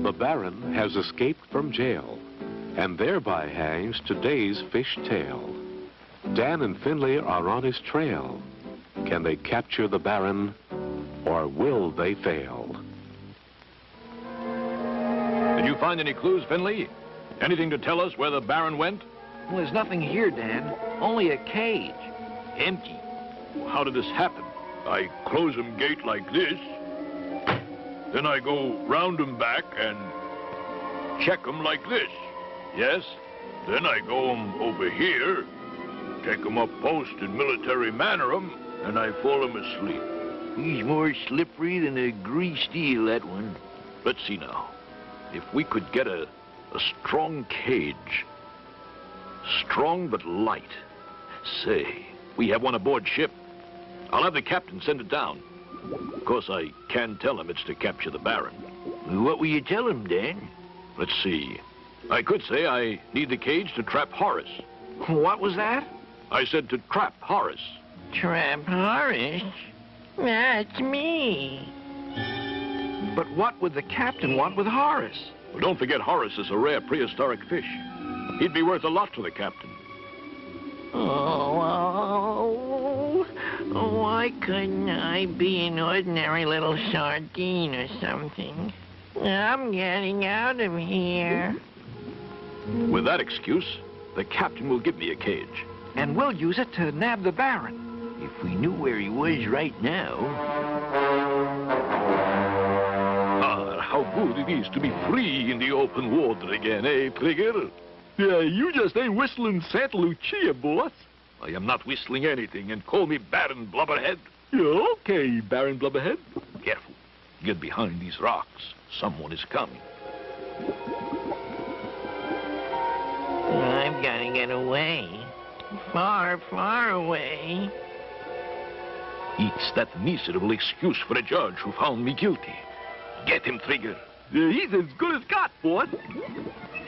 The Baron has escaped from jail and thereby hangs today's fish tale. Dan and Finley are on his trail. Can they capture the Baron, or will they fail? Did you find any clues, Finley? Anything to tell us where the Baron went? Well, there's nothing here, Dan. Only a cage. Empty. How did this happen? I close 'em gate like this. Then I go round 'em back and check 'em like this. Yes? Then I go 'em over here, take 'em up post in military manner 'em, and I fall 'em asleep. He's more slippery than a greased eel, that one. Let's see now. If we could get a strong cage. Strong but light. Say, we have one aboard ship. I'll have the captain send it down. Of course, I can tell him it's to capture the Baron. What will you tell him, Dan? Let's see. I could say I need the cage to trap Horace. What was that? I said to trap Horace. Trap Horace? That's me. But what would the captain want with Horace? Well, don't forget Horace is a rare prehistoric fish. He'd be worth a lot to the captain. Oh, why couldn't I be an ordinary little sardine or something? I'm getting out of here. With that excuse, the captain will give me a cage. And we'll use it to nab the Baron. If we knew where he was right now. Ah, how good it is to be free in the open water again, eh, Trigger? Yeah, you just ain't whistling Santa Lucia, boss. I am not whistling anything, and call me Baron Blubberhead. Yeah, okay, Baron Blubberhead. Careful. Get behind these rocks. Someone is coming. I've got to get away. Far, far away. It's that miserable excuse for a judge who found me guilty. Get him, Trigger. Yeah, he's as good as got, boss.